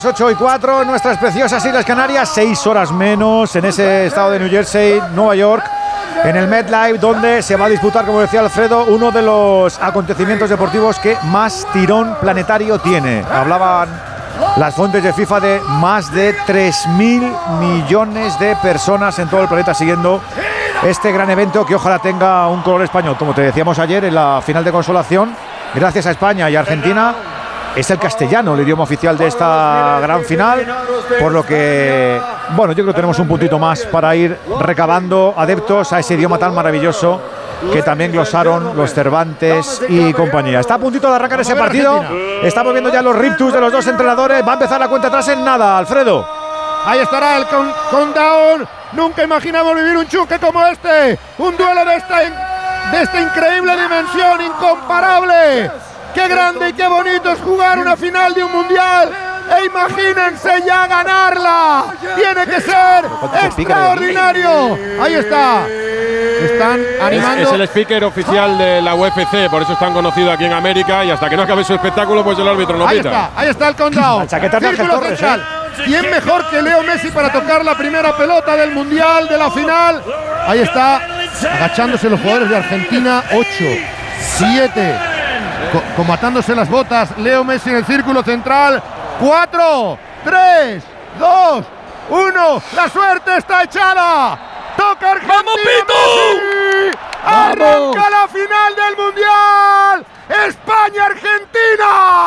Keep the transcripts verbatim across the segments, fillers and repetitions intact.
ocho y cuatro, nuestras preciosas Islas Canarias, seis horas menos en ese estado de New Jersey, Nueva York, en el MetLife, donde se va a disputar, como decía Alfredo, uno de los acontecimientos deportivos que más tirón planetario tiene. Hablaban las fuentes de FIFA de más de tres mil millones de personas en todo el planeta siguiendo este gran evento que ojalá tenga un color español. Como te decíamos ayer en la final de consolación, gracias a España y Argentina, es el castellano el idioma oficial de esta gran final, por lo que, bueno, yo creo que tenemos un puntito más para ir recabando adeptos a ese idioma tan maravilloso que también glosaron los Cervantes y compañía. Está a puntito de arrancar ese partido, estamos viendo ya los rictus de los dos entrenadores, va a empezar la cuenta atrás en nada, Alfredo. Ahí estará el countdown. Nunca imaginamos vivir un choque como este, un duelo de esta, de esta increíble dimensión, incomparable. ¡Qué grande y qué bonito es jugar una final de un mundial! ¡E imagínense ya ganarla! ¡Tiene que ser extraordinario! Ahí está. Están animando. Es, es el speaker oficial de la U F C, por eso es tan conocido aquí en América. Y hasta que no acabe su espectáculo, pues el árbitro lo Ahí pita. está, ahí está el countdown. Círculo central. ¿Quién mejor que Leo Messi para tocar la primera pelota del mundial, de la final? Ahí está, agachándose los jugadores de Argentina. ocho, siete. Como atándose las botas, Leo Messi en el círculo central. cuatro, tres, dos, uno. La suerte está echada. Toca Argentina. ¡Vamos, Pito! Arranca la final del mundial. España-Argentina.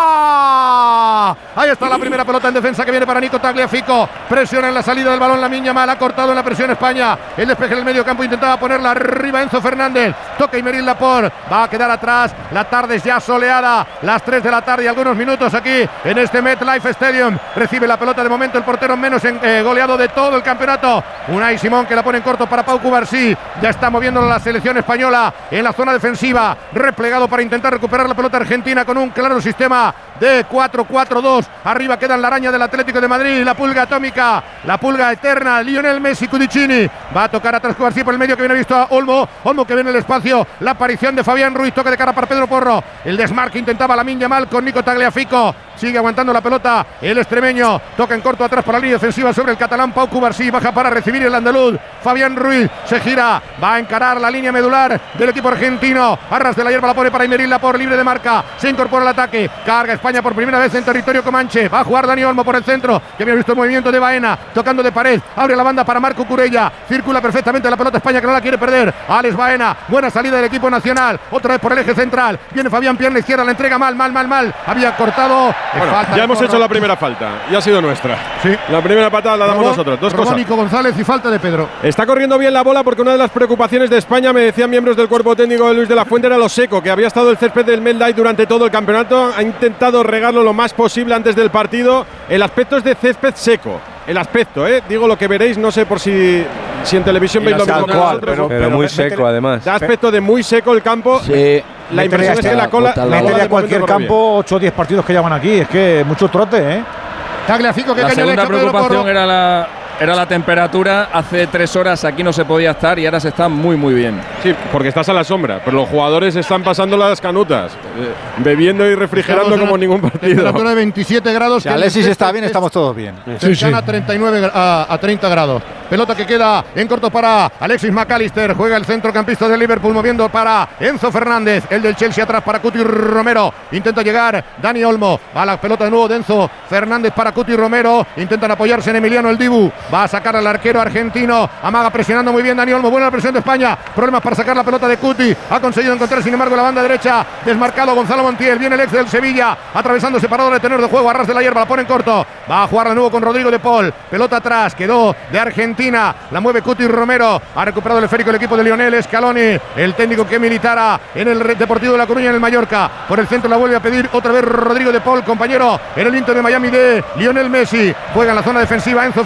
Ahí está la primera pelota en defensa que viene para Nico Tagliafico. Presiona en la salida del balón Lamine Yamal. Ha cortado en la presión España. El despeje en el medio campo intentaba ponerla arriba Enzo Fernández. Toca Aymeric Laporte. Va a quedar atrás. La tarde es ya soleada. Las tres de la tarde y algunos minutos aquí en este MetLife Stadium. Recibe la pelota de momento el portero menos en, eh, goleado de todo el campeonato. Unai Simón que la pone en corto para Pau Cubarsí. Ya está moviendo la selección española en la zona defensiva. Replegado para intentar recuperar la pelota argentina con un claro sistema de cuatro cuatro dos. Arriba queda la araña del Atlético de Madrid, la pulga atómica, la pulga eterna, Lionel Messi, Cudicini. Va a tocar atrás Cubarsí por el medio que viene visto a Olmo. Olmo que viene en el espacio. La aparición de Fabián Ruiz, toque de cara para Pedro Porro. El desmarque intentaba Lamine Yamal con Nico Tagliafico. Sigue aguantando la pelota el extremeño. Toca en corto atrás para la línea defensiva sobre el catalán Pau Cubarsí. Baja para recibir el andaluz. Fabián Ruiz se gira. Va a encarar la línea medular del equipo argentino. Arras de la hierba la pone para Aymeric Laporte, libre de marca. Se incorpora al ataque. Carga España por primera vez en territorio comanche. Va a jugar Dani Olmo por el centro. Que había visto el movimiento de Baena. Tocando de pared. Abre la banda para Marco Curella. Circula perfectamente la pelota España que no la quiere perder. Alex Baena. Buena salida del equipo nacional. Otra vez por el eje central. Viene Fabián, pierna izquierda. La entrega mal, mal, mal, mal. Había cortado. Bueno, falta ya hemos hecho la primera falta. Ya ha sido nuestra. Sí. La primera patada la damos Robó, nosotros. Dos robó cosas. Nico González y falta de Pedro. Está corriendo bien la bola porque una de las preocupaciones de España, me decían miembros del cuerpo técnico de Luis de la Fuente, era lo seco, que había estado el césped del MetLife durante todo el campeonato. Ha intentado regarlo lo más posible antes del partido. El aspecto es de césped seco. El aspecto, ¿eh? Digo lo que veréis, no sé por si, si en televisión veis lo mismo que nosotros. Pero, pero, pero muy seco, además. Da aspecto de muy seco el campo. Sí. La impresión es que la cola. Métele a cualquier campo ocho o diez partidos que llaman aquí. Es que mucho trote, ¿eh? Tagliafico, que la caña segunda le echa Pedro preocupación Porro. era la, era la temperatura. Hace tres horas aquí no se podía estar y ahora se está muy, muy bien. Sí, porque estás a la sombra, pero los jugadores están pasando las canutas, eh, bebiendo y refrigerando como ningún partido. Temperatura de veintisiete grados. Si Alexis está bien, estamos todos bien. Sí, sí. A treinta y nueve a, a treinta grados. Pelota que queda en corto para Alexis McAllister. Juega el centrocampista del Liverpool moviendo para Enzo Fernández. El del Chelsea atrás para Cuti Romero. Intenta llegar Dani Olmo. Va la pelota de nuevo de Enzo Fernández para Cuti Romero. Intentan apoyarse en Emiliano el Dibu. Va a sacar al arquero argentino. Amaga presionando muy bien Dani Olmo. Buena la presión de España. Problemas para sacar la pelota de Cuti. Ha conseguido encontrar sin embargo la banda derecha. Desmarcado Gonzalo Montiel. Viene el ex del Sevilla. Atravesando separador de tenor de juego. Arras de la hierba. La pone en corto. Va a jugar de nuevo con Rodrigo de Paul. Pelota atrás. Quedó de Argentina. La mueve Cuti Romero. Ha recuperado el esférico el equipo de Lionel Scaloni. El técnico que militara en el Deportivo de La Coruña en el Mallorca. Por el centro la vuelve a pedir otra vez Rodrigo de Paul. Compañero en el Inter de Miami de Lionel Messi. Juega en la zona defensiva Enzo Fernández.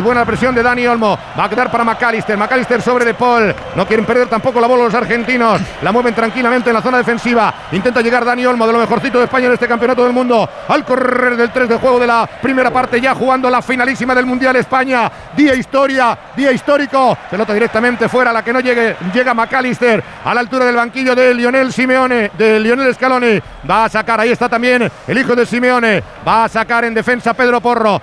buena la presión de Dani Olmo. Va a quedar para McAllister. McAllister sobre De Paul. No quieren perder tampoco la bola los argentinos. La mueven tranquilamente en la zona defensiva. Intenta llegar Dani Olmo, de lo mejorcito de España en este campeonato del mundo. Al correr del tres de juego de la primera parte, ya jugando la finalísima del Mundial España. Día historia, día histórico. Pelota directamente fuera, la que no llegue. Llega McAllister a la altura del banquillo de Lionel Simeone, de Lionel Scaloni. Va a sacar, ahí está también el hijo de Simeone. Va a sacar en defensa Pedro Porro.